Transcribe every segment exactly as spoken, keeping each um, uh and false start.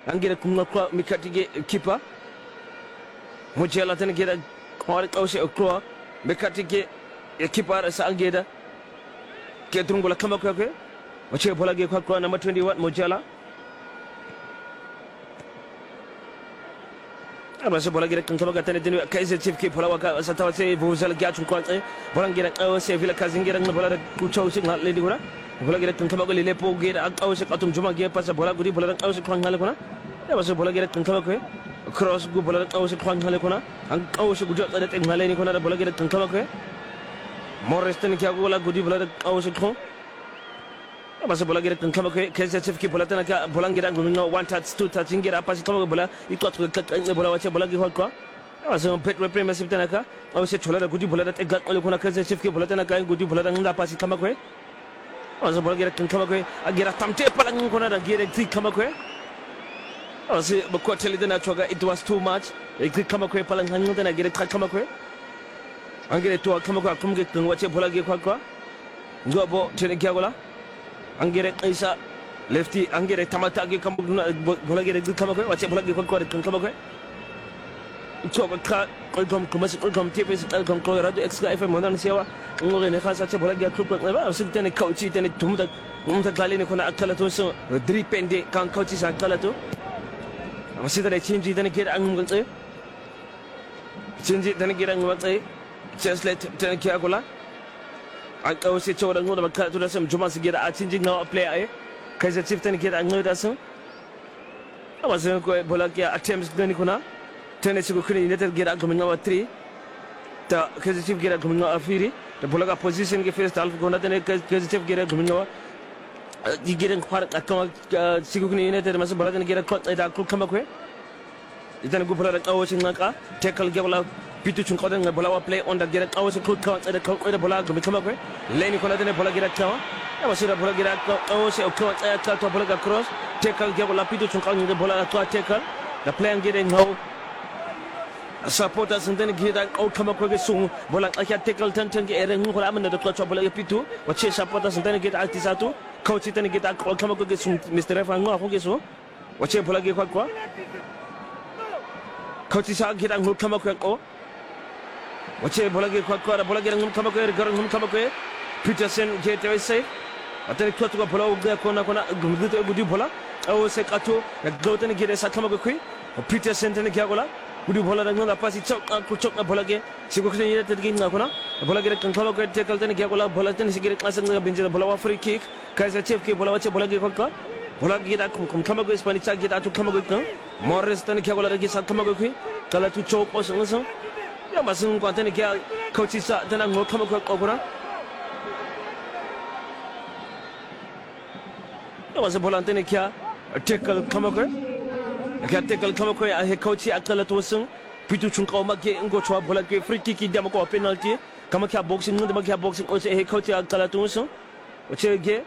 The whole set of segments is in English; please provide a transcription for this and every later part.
angira kunga kwa mikatige kipa mujela tena gira kwari kause okro mikatige kipa sa angeda ke drungola kama kwa ke wache bola ge kwa kwa number twenty-one mujela aba se bola gira kan kama gatane dinu kaiser chief ke bola waka sa tawase buzal ga tun kwa bola gira kause vila kazingira bola ku chausi ngale digura bola gira kan kama go lele po gira kause katum juma ge pasa bola gudi bola kause kwa ngale kuna ya basa bola gira kan kama ko cross gu bola kause kwa ngale kuna an kause gudi tsada te ngale ni kuna da bola gira kan kama ko morris tan kya bola gudi bola kause ko ya basa bola gira kan kama ko kaiser chief ke bola tan ka bola gira ngunga one touch two touch gira pasa kama bola ikot ko ka bola wache bola ge ko asa pet repressive tan ka awse chola da gudi bola da te ga kuna kaiser chief ke bola tan ka gudi bola da ngla pasa kama ko asa bola gira kan kama ko agira tamte pala ngona da gira ti kama ko asa bakwa tele dana choga it was too much igi kama ko pala ngana dana gira kama ko angire to kama ko kumge kan wache bola ge kwa kwa ngobo tene kyagola angire isa lefty angire tamata ge kama bola ge kama ko wache bola ge kwa kwa kan kama ko choga ka kolkom komasi kolkom tps kolkom ko radio extra fm monan sewa ngore ne khasa che bola ge club ko ba sin tene kauchi tene tumda tumda galene kona akala to so dripende kan kauchi sa akala to masida da change tene ke an ngutse change tene ke an ngutse translate tene ke agola an kausi choda ngoda ba to da sam juma su gida a change na play ai kaiser chief tene ke an ngoda sun awasin ko bola ke attempts dani kuna tene sigo kuni united gida gominga wa three ta kaiser chief gida gominga wa firi ta bola ka position ke first half gona tene kaiser chief gida gominga wa digiren kwar akama sigo kuni united mas bola tene gida ko da ko kama ko idan go bola da kawo shin naka tackle ge bola pitu chun ko da bola wa play on da gida kawo shin ko ka da ko da bola gomi kama ko leni ko da tene bola gida kawa ya wasira bola gida kawo shin ko da ka to bola ga cross tackle ge bola pitu chun ko da bola to tackle the player getting how supporters and then get out come up with soon bola aka tackle tan tan ge eren ko amana da to bola pitu wache supporters and then get altisatu coach tan get out come up with soon mister Refa ngo ko ge so wache bola ge kwa kwa coach sa get out come up with ko wache bola ge kwa kwa bola ge ngum come up with gar ngum come up with Peterson get away safe atani ko to bola ge ko na ko na gumdu gudi bola o se kato go tan get sa come up with Peterson tan ge gola Gudi bola da ngala pasi chok ko chok bola ge sigo kene yete ge ngakona bola ge kan thalo ge tackle tane ge bola bola tane sigire klasa nga binjira bola wa free kick kaiser chief ke bola wache bola ge ko bola ge da kum kum kama go spani cha ge da tu kama go kan morris tane ge bola ge sa kama go ki kala tu chok o song song ya masun ko tane ge coach sa tane ngo kama go ko kuna ya masun bola tane ge tackle kama go ka tackle kama ko a he coach akala to sun pitu chun ko make ngo chwa bola ke free kick da ko penalty kama kya boxing ngo da kya boxing o se he coach akala to sun o che ge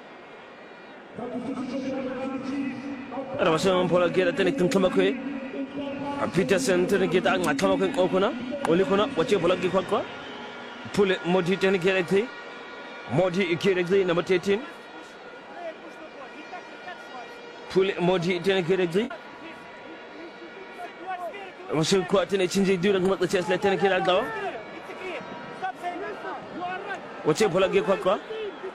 ara wasan bola ge da tane kan kama ko a Peterson tane ge da kama ko ko kuna oli kuna wache bola ge ko ko pule modi tane ge rekti modi ge rekti number thirteen pule modi tane ge rekti Masuk kuat ni cinci dulu dengan macam Chelsea tena kira gawa. Wache bola ge kuat kuat.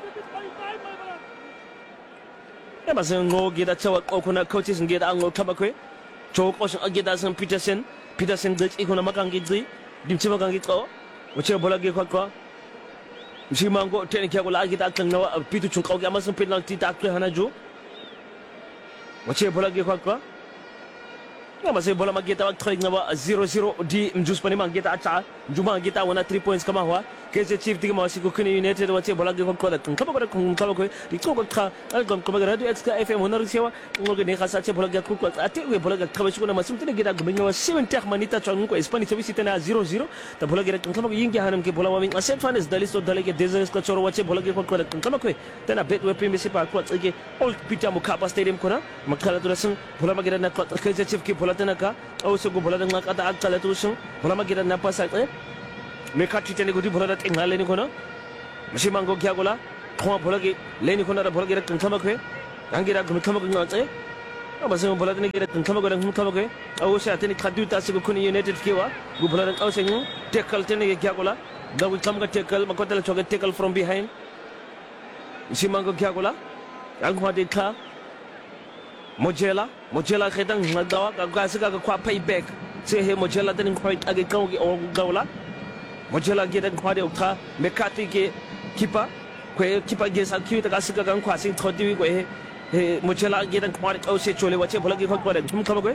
Ya masuk ngo kita cawak okuna coaches kita angol kaba kue. Cawak oseng kita sang Peterson, Peterson dek ikuna makan gitu, dimci makan gitu. Wache bola ge kuat kuat. Si manggo tena kira bola kita akan nawa pitu cungkau kita masuk penalti tak kue hana ju. Wache bola ge kuat kuat. Ya masih bola magita wak try ngawa zero zero di mjus pani magita acha juma magita wana three points kama hwa kese chief tiga mawasi ko kini united wache bola ge ko ko kama ko ko kama ko di ko ko kha algom ko radio extra fm honor sewa ngol ne khasa che bola ge ko ko ate we bola ge khabe ko na masum tene gida go ngawa seven tech manita chon ko espani sevi sitana zero zero ta bola ge kama ko yingi hanam ke bola wa min asset finance dalisto dalege desires ko choro wache bola ge ko ko kama ko tena bet we pm sipa ko tsige old peter mukapa stadium ko na makala to rasun bola magida na ko kese chief ke bola tena ka au se go bola da ngaka ta akala to sun bola magida na pasa eh me ka titene go di bola da ngale ni kono mashi mango kya gola ko bola ge leni kono da bola ge kan kama ko angira go kama ko ngate basi bola tani gida kan kama godan kama ko awo sha tani khadu ta sigo kuni United kewa gu bola dan awse ngu tekal tani ge kyagola da wi kam ga tekal ma ko tala choga tekal from behind simango kyagola ang ko de ka Mojela Mojela khedang ngadawa ga ga siga ga kwa payback se he Mojela tani ko age kan gi o gawla Mojela ge dan ko de ukta mekati ge kipa ko kipa ge sa kiwi ta ga siga ga kwa sing thodi ko he Mojela ge dan ko de awse chole wache bola ge ko ko de tum kama ko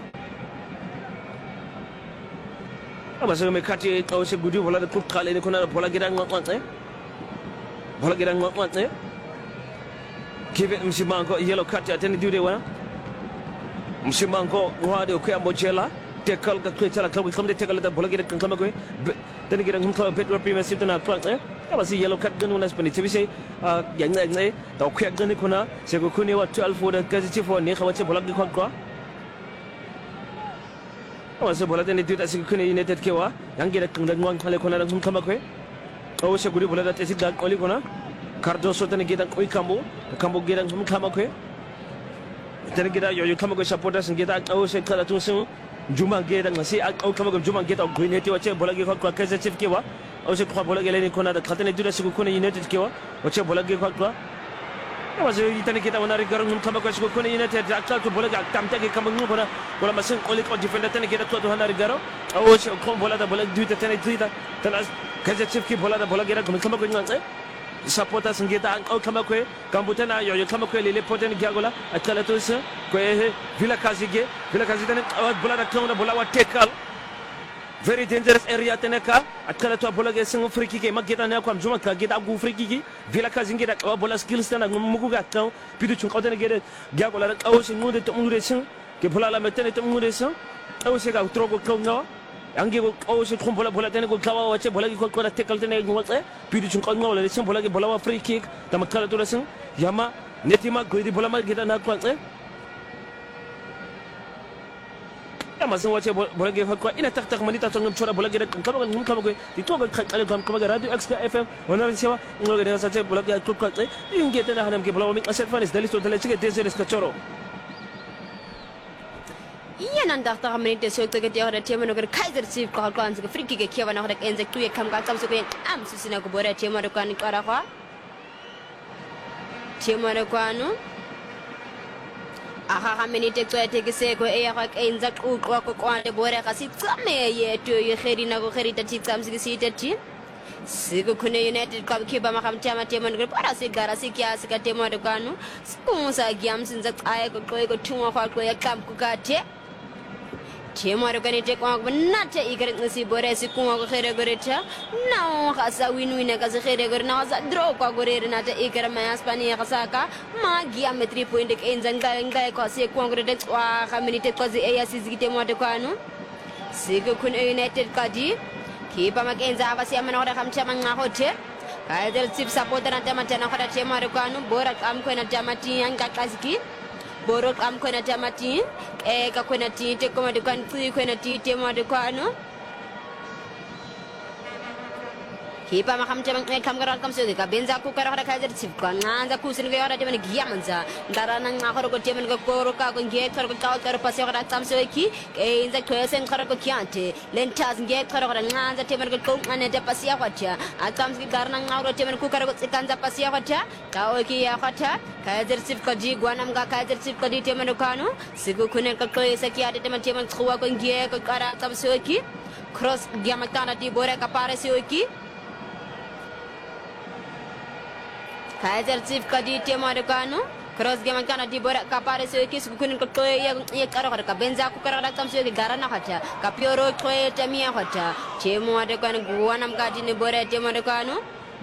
aba se mekati awse gudu bola de kup khale ni ko na bola ge dan ngwante bola ge dan ngwante kibe msimango yellow card ateni dude wana msimango wade ko Mojela tekal ka kwetala ka kamde tekal da bola ge kan kama ko tani ge dan ko bet premier sim tana kwante aba si yellow card gan wona spani tibise yang na ngai da ko yak gan ko na se ko kuni wa twelve for da kazi ci fo ne xawace bola ge ko ko aba se bola tani dude asi kuni United kewa yang ge kan dan ngwan khale ko na dum kama ko o se guri bola da tesi da oli ko na Cardoso tani ge dan ko kambo kambo ge dan dum kama ko tani ge da yo yo kama ko supporters ge da o se kala tun sun juma ge dan si au kama ko juma ge da ko ne ti wace bola ge ko ko kazi ci kewa o se ko bola ge le ni ko na da khatane dude si ko ne United kewa wace bola ge ko ko wace itani ke da wana rigar mun kama ko si ko ne United da ka to bola ga tamta ge kama ngu bona bola masin ko le ko defender tani ge da to wana rigaro o se ko bola da bola dude tani dude tani kazi ci ke bola da bola ge da ko kama ko ngante supporters ngeta au kama ko kambutana yo yo kama ko le poten giagola akala to se ko e Villa Kazige Villa Kazige tani bola da tawna bola wa tekal very dangerous area teneka akala to bola ge singo free kick mageta na ko am juma ka ge da gu free kick Villa Kazige da ko bola skills tana mugu ga taw pidu chun ko tane ge de giagola da au sin mude to mude sin ke bola la metene to mude sin au se ga trogo ko ngawa ange ko o se khum bola bola tane ko kawa wache bola ko ko tekal tane ko wache pidu chun ko ngawla le sin bola ge bola wa free kick tam kala to sin yama netima ko di bola ma ge na ko wache yama sin wache bola ge ko ina tak tak manita to ngam chora bola ge kan kama ngam kama ko di to ga kale kam kama radio extra fm wana sewa ngol ge sa che bola ge ko ko inge tane hanam ge bola wa mi asset fanis dalisto tale che de se choro Iyan ang dakta kami nito so ito kaya ako na tiyan mo nung Kaiser Chief ko ako ang sa free kick kaya na ako nag-enza tuya kam ka kam so kaya am susina ko bora tiyan mo nung kani kara ko tiyan mo nung kano aha kami nito so ito kasi ko ay ako nag-enza ko ko ko ande bora kasi kami ye to ye kheri na ko kheri tati kam sige si tati sigo kuna United kwa kiba makamtia matema ndio para sigara sikia sikate mo nung kano sikunsa giam sinza ay ko ko ko tunwa kwa ko ya kam ko kate Chemo ro kani te ko nate igare ngasi bore si ko ko khere gore ta na khasa win win ka se khere gore na za draw ko gore nate igare ma Spania khasaka ma geometry point ke enjanga ngai ko se ko gore de wa community ko zi ya si zigite mo de ko anu sigo kun United kadi kipa makenza abasi amana ora kamcha manga hote Kaiser Chief supporter na tema tena ko da chemo ro ko anu bora am ko na jamati anga kasiki Borok am ko na tamati e ka ko na tite ko ma de kan ku ko na tite mo de ko ano Kipa makam jamang e kam garal kam so ka benza ku kara kara Kaiser Chief ko nganza ku sin ge ora de man giamanza ndara nang ma ko ko temen ko ko ka ko ge kara ko ka kara pasi kara tam so ki e inza ko sen kara ko kiante lentas ge kara kara nganza temen ko ko ane de pasi ko tia atam ki gar nang ngaro temen ku kara ko kanza pasi ko tia ka o ki ya khata Kaiser Chief ko ji gwanam ga Kaiser Chief ko di temen ko anu sigu kunen ko ko se ki ade temen temen ko ko ge ko kara tam so ki cross giamatana di bore ka pare so ki Kaiser Chief kadi tema dekano cross game kana di borak kapare so kis kunin ko toy ya ya karo ka benza ku karo tam so garana khacha ka pioro toy temia khacha chemo dekano guanam kadi ni bore tema dekano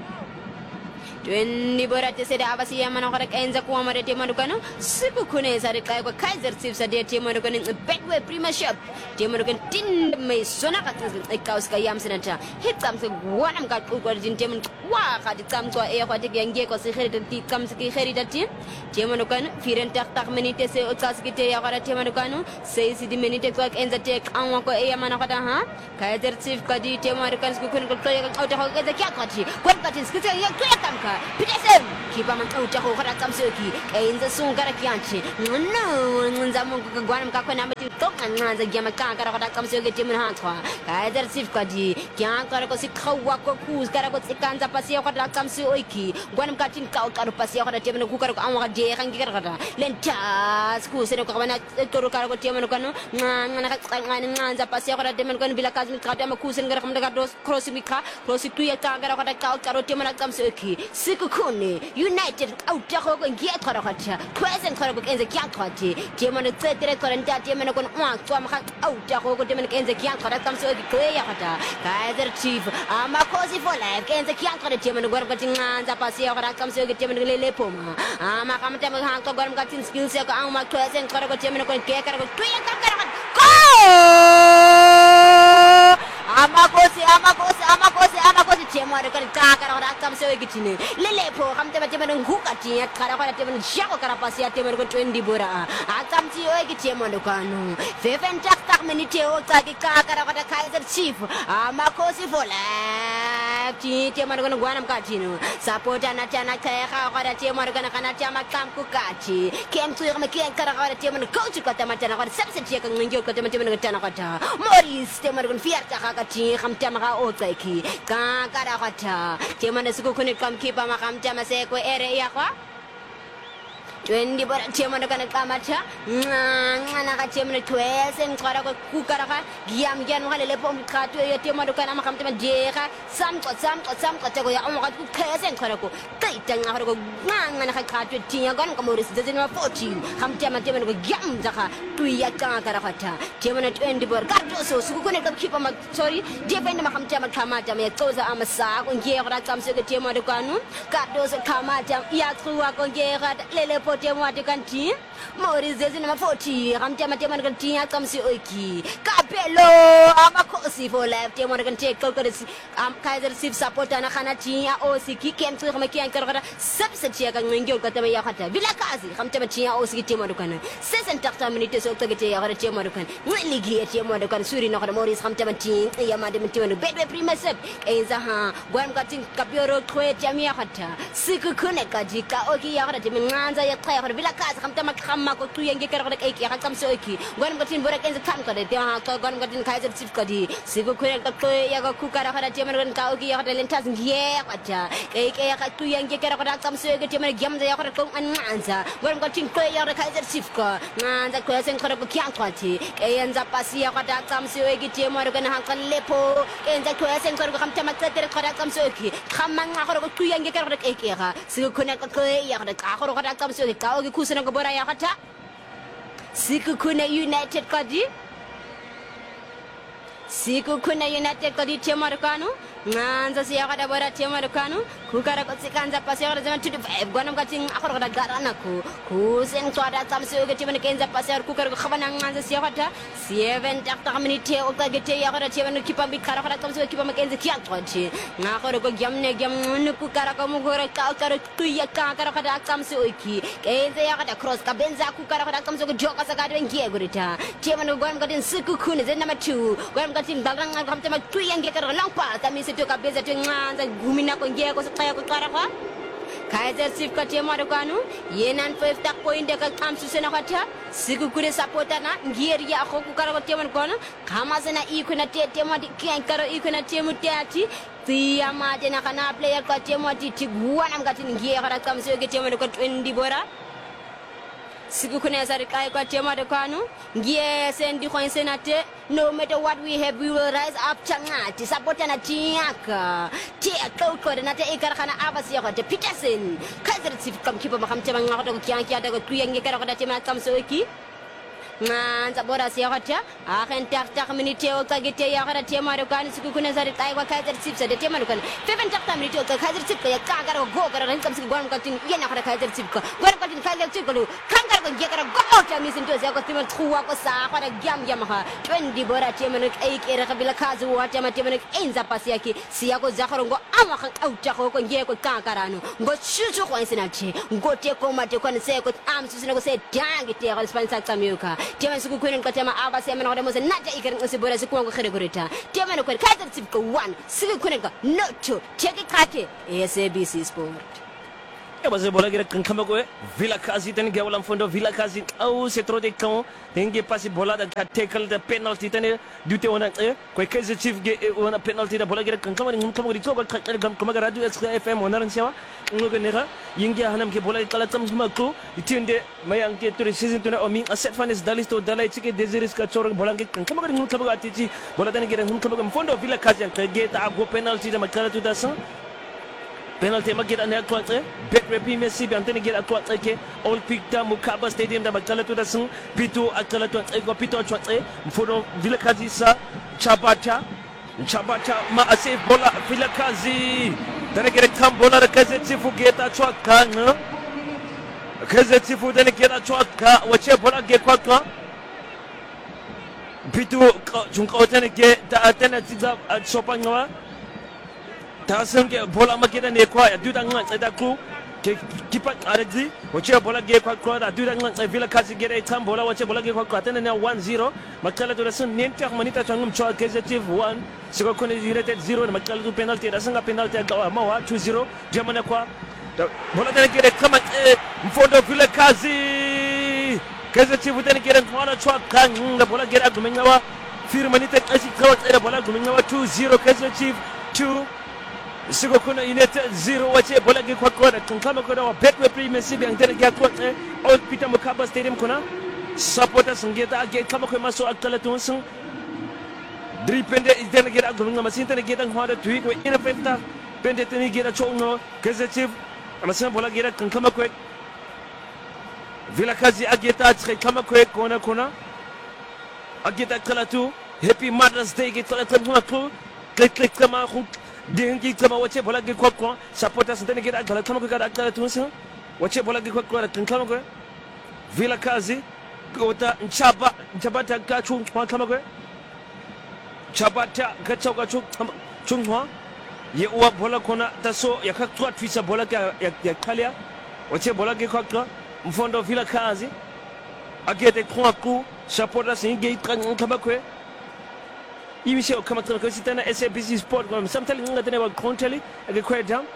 twenty bora te sede abasi ya mana korek enza ku amare te manukano siku kune sare kai ko Kaiser Chiefs ade te manukano Betway Premiership te manukano tin me sona ka te kaus ka yam sinata hit sam se wanam ka ku ko din te man wa ka di sam to e ko te nge ko se kheri ti kam se kheri dati te manukano firen tak tak minute se o tas ki te ya kara te manukano se si di minute ko enza te kan ko e ya mana kata ha Kaiser Chiefs ka di te manukano siku kune ko to ya ko te ko ke kya ka ti ko ka ti siku te ya ko kam ka Peterson kipa mangauta ko kada kamsoki enza sungara kianchi no nza mungu gwana mkakwe na mati toka nza gyama kanga kada kamsoki timun hantwa kaiser sifkadi kyan kada ko sikhawa ko kuz kada ko sikanza pasi kada kamsoki gwana mkatin ka kada pasi kada timun ku kada ko amwa de kangi kada lentas ku sere ko bana toro kada ko timun kanu ngana ngana nza pasi kada timun kanu bila kazi kada ma kusen kada kamda kada cross mika cross tu ya kanga kada kada timun kamsoki sikukune United out jako ngia kora kata present kora kenze kya kati tiemano tetere kora nda tiemano kon wa twa ma out jako ko tiemano kenze kya kora kamso ki ya kata Kaiser Chief ama kosi for life kenze kya kora tiemano gor kati nganza pasi ya kora kamso ki tiemano lele poma ama kam tiemano hang to gor kati skills ya ko ama present kora ko tiemano kon ke kora ko tuya kam kora ko ama kosi ama kosi ama kosi ama kosi tiemano kon ka kora kamso ki tine lele po kam tiemano ngukati ya kara kara tiemano jako kara pasi ya tiemano ko twendi bora atam ti o ki tiemano kanu fefen tak tak minute o taki ka kara kara Kaiser Chief ama kosi fola ti tiemano ko ngwana mkatino sapota na tana kaya kara tiemano kana kana chama kam ku kati kem tu ma ken kara kara tiemano coach ko tama tana kara sabse ti ka ngjo ko tama tiemano tana kata Morris tiemano ko fierta ka ti kam tama ka o taki ka kara kata tiemano suku kuni kam kipa ma kam tama se ko ere ya kwa twendi bora tiemano kana kamata ngana ka tiemano twese ngqara ko kukara ka giam giam ngale le pom khato ya tiemano kana makam tema deka sam ko sam ko sam ko tego ya amaka ku khese ngqara ko kaita ngara ko ngana ka khato tinya gon ko Morris dazin ma fourteen kam tema tiemano ko giam jaka tuya ka kara kata tiemano twendi bora ka doso su ko ne ka kipa ma sorry defend makam tema kamata me toza amasa ko ngera kamse ko tiemano kanu ka doso kamata ya truwa ko ngera lele Tema de kanti Morris zezina ma forty kamtema tema de kanti akamsi oiki kapelo amakosi for life tema de kanti ko ko am Kaiser Chief supporter na kana ti ya osiki kem tu kama kian kara subset ya kan ngio ko tema ya khata bila kazi kamtema ti ya osiki tema de kana sesen takta minute so to gete ya kara tema de kan ngeli gi tema de kan suri na kara Morris kamtema ti ya ma de tema de bedwe primasep enza ha gwam katin kapioro kwet ya mi ya khata siku kune kaji ka oki ya kara tema nganza ya kaya bila kazi kamtema khamma ko tu yenge kara kara eki ya kamso oiki gwam katin bora kenza kam kara de ha ko gwam katin Kaiser Chief kadi siku kune ka ko ya ko kukara kara tema de ka oki ya kara lentas ngie kata eki ya ka tu yenge kara kara kamso oiki tema gyamza ya kara ko anza gwam katin ko ya kara Kaiser Chief ka nganza ko sen kara ko kyang kwati enza pasi ya kara kamso oiki tema de kana han lepo enza ko sen kara ko kamtema tere kara kamso oiki khamanga kara ko tu yenge kara kara eki ya siku kune ka ko ya kara ka kara kamso oiki ka oki kusena ko bora ya kata siku kune United kadi siku kune United kadi tema kanu nganza siya kada bora tema kanu kukara ko sikanza pasi ya zaman twenty-five gwana mkating akoro kada garana ko kusen twada tamsi oge tema kenza pasi ya kukara ko khabana nganza siya kada seven takta minute o ka gete ya kada tema kipa bi kara kada tamsi kipa makenza kian twati ngakoro ko gyamne gyam kukara ko mugora ka kara tuya ka kara kada tamsi oki kenza ya kada cross ka benza kukara kada tamsi ko joka sagade ngie gurita tema no gwana mkating siku kune zen number two gwana mkating dalanga kam tema tuya ngie kara long pa tamisi to ka beza to nganza gumina ko ngie ko kaya ko kara kwa Kaiser Chief ka tema do kanu yenan five tak point de ka kamsu sena kata siku kure supporter na ngiri ya ko kara ko tema kono kama sena iko na tema di kian kara iko na tema tiati tia ma de na kana player ka tema di tiguana mkati ngie kara kamsu ke tema ko twenty bora siku kune sari kai kwa tema de kanu ngie sendi ko senate no matter what we have we will rise up changati supporter na tiaka tiaka ko na te ikara kana abasi ya ko Peterson Kaiser Chief kam kipa makam tema ngako ko kian kian ko tuyange kara ko tema kam soki nganza bora siya kata akan tak tak minute o ka gete ya kara tema do kan siku kuna sari tai kwa Kaiser Chief sa de tema do kan seven tak tak minute o ka Kaiser Chief ya ka kara go kara ran kam siku gon katin yena kara Kaiser Chief ka gon katin Kaiser Chief ko kan kara ko ge kara go ta mi sin to siya ko tema truwa ko sa kara gyam gyam ha twenty bora tema no ai kera kabila kazu wa tema tema no enza pasi yake siya ko zakaro go ama kan auta ko ko ge ko kan kara no go chuchu ko insinati go te ko mate ko se ko am su sin ko se dangi te ko sponsor tamyoka tema siku kwenu nkatema aba sema na mose naja ikere ngosibora siku wangu khere kureta tema no kwenu Kaiser Chief ko one siku kwenu ka no two cheki kake S A B C Sport. baze bola gira kan kama ko Villa Kazi tan ge wala fondo Villa Kazi au c'est trop de camp dengue passi bola da tackle da penalty tan dute wona ko kaiser chief ge wona penalty da bola gira kan kama ngum kama ri to ba kan gam kama radio F M wona ran sewa ngogo nera yingi hanam ke bola kala tam kuma ko itinde mayang ke to season to na o min asset fanes dalisto dalai chike desiris ka chor bola ge kan kama ngum kama atichi bola tan gira ngum kama fondo Villa Kazi kan ge ta go penalty da makala to da san penalty magit ane akwatse bet repi Messi bi antene git akwatse ke all picta Mukaba Stadium da makala to da sun pito akala to ko pito akwatse mfono Villa Kazi sa Chabata Chabata ma ase bola Villa Kazi dane gere tam bola da kaze tifu geta chwaka nga kaze tifu dane geta chwaka wache bola ge kwaka pito junko tane ge da atene tiza chopa ngawa tasan ke bola makita ne kwa ya duda ngan tsada ku ke kipa arezi wache bola ge kwa kwa da duda ngan tsai Villa Kazi gere tam bola wache bola ge kwa kwa tana na one zero makala to rasun nenta manita tangum chwa kezetive one siko kone United zero makala to penalty rasanga penalty ga ma wa two zero jamana kwa bola tana gere kama mfondo Villa Kazi kezetive tana gere kwana chwa kanga bola gere agumenya wa firmanita kasi kwa tsada bola agumenya wa two zero kezetive two siko kuna United zero wache bola ge kwa kwa kama kuna wa Betway Premier City ang tena ge kwa Old Peter Mukaba Stadium kuna supporters ngeta ge kama kwa maso akala tunsun dripende tena ge agunga masin tena ge tang hada tui ko ina penta pende tena ge chongo kezetive amasin bola ge kama kwa Villa Kazi ageta tre kama kwa kona kona ageta kala tu Happy Mother's Day ge kala tanga ko click click kama dengi kama wache bola ge kwa kwa supporters ndani ge akala kama kwa akala tunsa wache bola ge kwa kwa kama kwa Villa Kazi kota nchaba nchaba ta ka chung kwa kama kwa chaba ta ka chauka chung chung hwa ye uwa bola kona taso ya ka kwa twisa bola ka ya kalia wache bola ge kwa kwa mfondo Villa Kazi agete kwa ku supporters nge kama kwa imishe kama tuna kwa sitana S A B C Sport kwa samtali nga tena wa kontali age kwa jam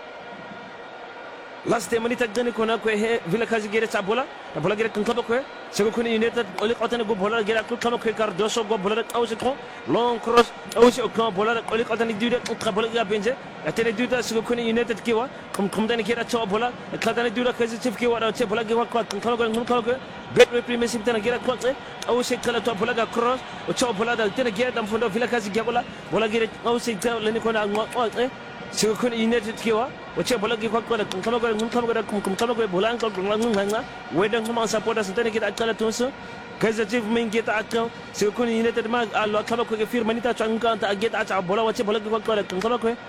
last time manita gani kona kwa he Villa Kazi gere chabola bola gere kankaba kwa sego kuni United oli qatana go bola gere akul kama kwa Cardoso go bola awse ko long cross awse ko bola oli qatana diude ka bola ga benje atene diude sego kuni United kiwa kum kum dani gere chawa bola qatana diude kazi chief kiwa da che bola ge kwa kankaba ko ngum kama ko Betway Premier City tana gere kwa awse kala to bola ga cross o chawa bola da tene gere dam fondo Villa Kazi ge bola bola gere awse ka leni ko na ngwa sego kuni United kiwa wache bola ge kwa kwa kama kwa ngum kama kwa kum kama kwa bola ngol ngum nganga wedang kuma supporters tane kita akala tunso kaza chief min kita akal sego kuni United ma allo kama kwa firma nita changa ta ageta acha bola wache bola ge kwa kwa kama kwa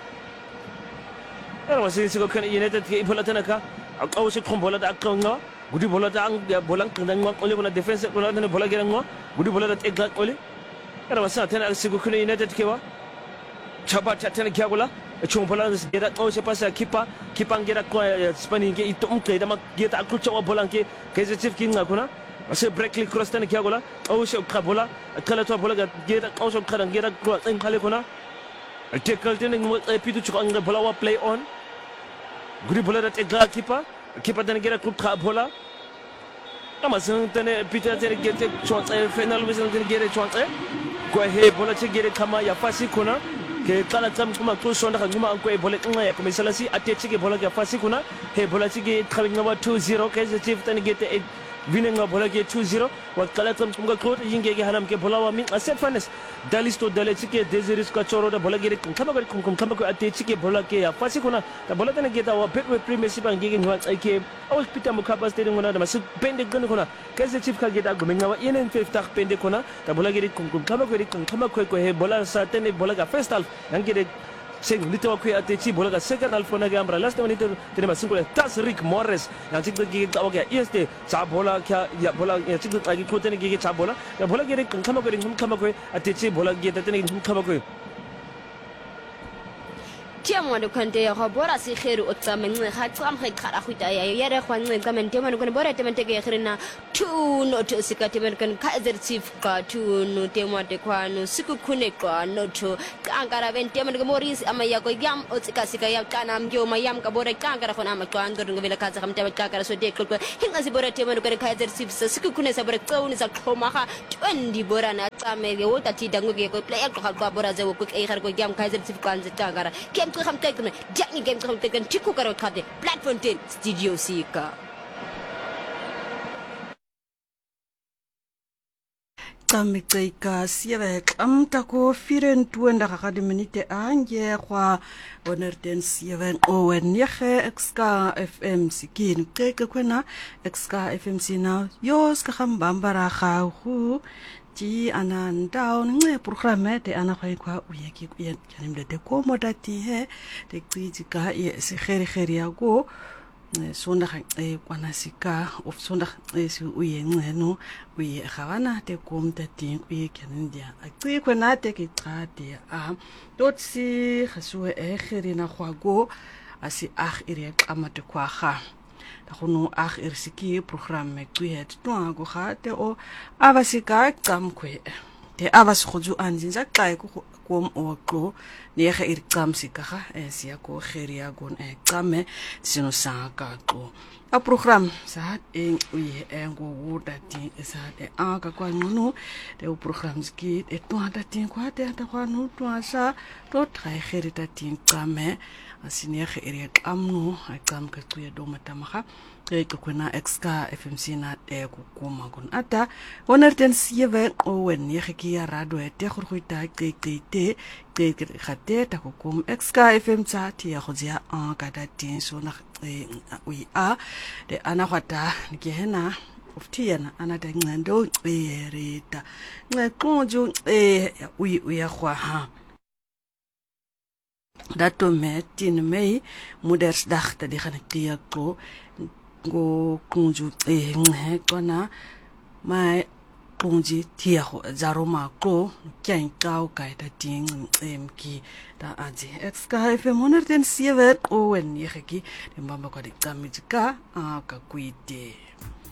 era wasi sego kuni United ke bola tana ka akaw se kom bola da akaw nga gudi bola da ang bola ngang ngwa ole bola defense bola tane bola ge ngwa gudi bola da tegla ole era wasi tane sego kuni United ke wa chaba tane kya bola chung bola gera o se pasa kipa kipa gera ko spani ge itum ke dama geta akul chawa bola ke kaise chief king ngakuna ase breakly cross tan kya gola o se ka bola kala to bola gera o se kala gera ko tan khale kuna tackle tan mo pitu chu anga bola wa play on guri bola da tegla kipa kipa tan gera ku kha bola ama san tan pitu tan geta chon final whistle tan gera chon ko he bola che gera kama ya fasi kuna ke kala tam kuma to sonda nguma ko e bola nga ya kuma salasi ate chige bola ga fasi kuna he bola chige khalinga wa two zero ke je chief tan gete vinenga bola ge two zero wa kala tam kuma ko yinge ge hanam ke bola wa min asset fanes dalisto dale chige desiris ka choro da bola ge kama ga kum kama ko ate chige bola ke ya fasi kuna da bola tan ge ta wa Betway Premier City bangi ge ngwa ke awul Peter Mukaba Stadium kuna da masu pende gan kuna ke je chief ka ge da gumenga wa yenen fifta pende kuna da bola ge kum kama ko kama ko ko he bola sa tan bola ga first half Angere sing lito ko ate chi bola ga second half na ga amra last one ito tene masingule tas Rick Morris yang chik gi ga ga este cha bola kya ya bola ya chik ta gi ko tene gi cha bola ya bola ge kan kama ko ring kama ko ate chi bola gi tene ring kama ko Tiamo do kante ya bora si kheru otsame nce ha tsam khe khara khita ya yere khwa nce kamen tiamo ko bora temen tege khirina tu no to sikati men kan kaiser chief ka tu no tiamo de kwano siku khune ka no to kankara ben tiamo ko moris amaya ko yam otsika sika ya kana mjo mayam ka bora kankara khona ma kwa ndo ngela ka tsam tiamo kankara so de ko hinga si bora tiamo ko kaiser chief siku khune sa bora tsawni sa khoma ha twenty bora na tsame ge wota ti dango ge ko player ko ka bora ze ko e khar ko yam kaiser chief kan ze kankara kem to kham tekne jakni game kham tekne chiku karo khade platform studio sika Tamika sievek amta ko firen tuenda kakadi minute anje kwa onerten sieven owen yeche exka F M sikin teke kwena exka F M sina yos kakambambara khahu ti anan down nge programme te ana kwa kwa uyeki kuyen kanimde te komodati he te kritika ye se kheri kheri yago sondag e kwanasika of sondag is uye ngeno uye khawana te kom te tin uye kenendia akri kwena te kitrate a dotsi khasue e khirina khwago asi ag ire amate kwa kha da khono ag irsiki programme kuet to go khate o abasika kamkwe te abas khoju anjinja kai ko kom oklo nege ir kamsika kha esia ko kheria gon e kame sino saka ko a program sa en uye engo wuda ti sa de aka kwa ngono de o program ski e to ata tin kwa te ata kwa no to asa to trai kherita tin kame asine kheria kamno a kam ka tuya do matamaha ke kuna exka F M C na e ku kuma gon ata onerten sieve o wen ye ki ya rado e te khurkhuita ke ke te te khate ta ku kum exka F M tsa ti ya khojia a ka da tin so na we a de ana khata ke hena oftiana ana da ngando e reta ngeqonju e uyi uya khwa ha dato me tin mei moeders dag te die gaan kia ko go konju e nge kona mai konji tia ho zaroma ko kyan kau kai da ting em ki da aji exka F M honderd zeven o en yegi de mama ko di kamitsika a ka kuite